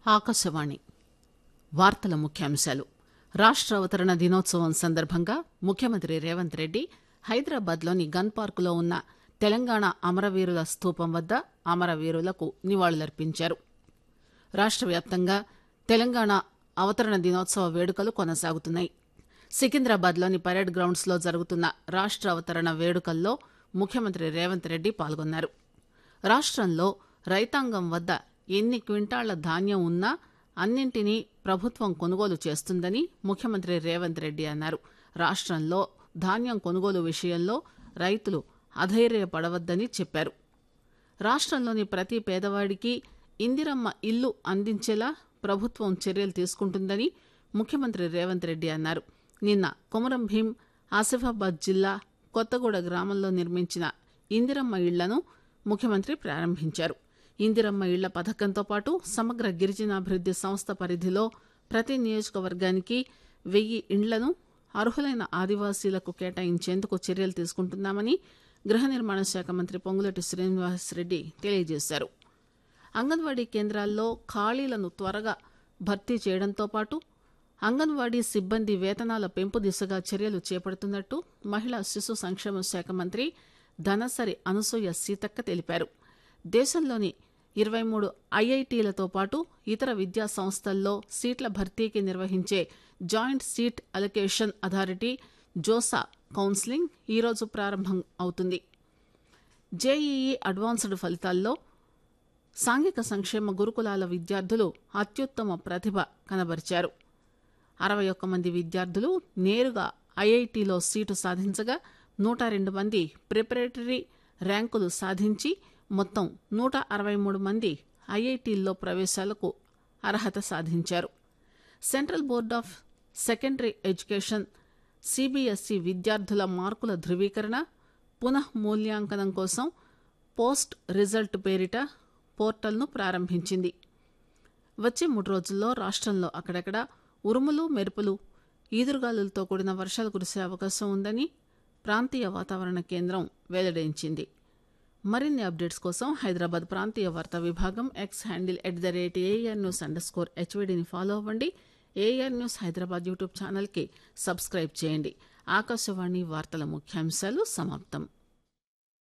ఆకాశవాణి వార్తల ముఖ్యాంశాలు. రాష్ట్ర అవతరణ దినోత్సవం సందర్భంగా ముఖ్యమంత్రి రేవంత్ రెడ్డి హైదరాబాద్లోని గన్ పార్కులో ఉన్న తెలంగాణ అమరవీరుల స్తూపం వద్ద అమరవీరులకు నివాళులర్పించారు. రాష్ట్ర వ్యాప్తంగా తెలంగాణ అవతరణ దినోత్సవ వేడుకలు కొనసాగుతున్నాయి. సికింద్రాబాద్లోని పరేడ్ గ్రౌండ్స్ లో జరుగుతున్న రాష్ట్ర అవతరణ వేడుకల్లో ముఖ్యమంత్రి రేవంత్ రెడ్డి పాల్గొన్నారు. రాష్ట్రంలో రైతాంగం వద్ద ఎన్ని క్వింటాళ్ల ధాన్యం ఉన్నా అన్నింటినీ ప్రభుత్వం కొనుగోలు చేస్తుందని ముఖ్యమంత్రి రేవంత్ రెడ్డి అన్నారు. రాష్ట్రంలో ధాన్యం కొనుగోలు విషయంలో రైతులు అధైర్యపడవద్దని చెప్పారు. రాష్ట్రంలోని ప్రతి పేదవాడికి ఇందిరమ్మ ఇల్లు అందించేలా ప్రభుత్వం చర్యలు తీసుకుంటుందని ముఖ్యమంత్రి రేవంత్ రెడ్డి అన్నారు. నిన్న కొమరం భీం ఆసిఫాబాద్ జిల్లా కొత్తగూడ గ్రామంలో నిర్మించిన ఇందిరమ్మ ఇళ్లను ముఖ్యమంత్రి ప్రారంభించారు. ఇందిరమ్మ ఇళ్ల పథకంతో పాటు సమగ్ర గిరిజనాభివృద్ది సంస్థ పరిధిలో ప్రతి నియోజకవర్గానికి 1000 ఇండ్లను అర్హులైన ఆదివాసీలకు కేటాయించేందుకు చర్యలు తీసుకుంటున్నామని గృహ నిర్మాణ శాఖ మంత్రి పొంగులేటి శ్రీనివాసరెడ్డి తెలియజేశారు. అంగన్వాడీ కేంద్రాల్లో ఖాళీలను త్వరగా భర్తీ చేయడంతో పాటు అంగన్వాడీ సిబ్బంది వేతనాల పెంపు దిశగా చర్యలు చేపడుతున్నట్టు మహిళా శిశు సంక్షేమ శాఖ మంత్రి ధనసరి అనసూయ సీతక్క తెలిపారు. దేశంలోని 23 ఐఐటీలతో పాటు ఇతర విద్యా సంస్థల్లో సీట్ల భర్తీకి నిర్వహించే joint seat allocation authority JoSAA counselling ఈరోజు ప్రారంభం అవుతుంది. జేఈఈ అడ్వాన్స్డ్ ఫలితాల్లో సాంఘిక సంక్షేమ గురుకులాల విద్యార్థులు అత్యుత్తమ ప్రతిభ కనబరిచారు. 61 మంది విద్యార్థులు నేరుగా ఐఐటీలో సీటు సాధించగా 102 మంది ప్రిపరేటరీ ర్యాంకులు సాధించి మొత్తం 163 మంది ఐఐటీల్లో ప్రవేశాలకు అర్హత సాధించారు. Central board of secondary education CBSE విద్యార్థుల మార్కుల ధృవీకరణ, పునః మూల్యాంకనం కోసం పోస్ట్ రిజల్ట్ పేరిట పోర్టల్ను ప్రారంభించింది. వచ్చే 3 రోజుల్లో రాష్ట్రంలో అక్కడక్కడ ఉరుములు మెరుపులు ఈదురుగాలులతో కూడిన వర్షాలు కురిసే అవకాశం ఉందని ప్రాంతీయ వాతావరణ కేంద్రం వెల్లడించింది. మరిన్ని అప్డేట్స్ కోసం హైదరాబాద్ ప్రాంతీయ వార్తా విభాగం ఎక్స్ హ్యాండిల్ @ARNews_HVDని ఫాలో అవ్వండి. ఏఆర్ న్యూస్ హైదరాబాద్ యూట్యూబ్ ఛానల్కి సబ్స్క్రైబ్ చేయండి. ఆకాశవాణి వార్తల ముఖ్యాంశాలు సమాప్తం.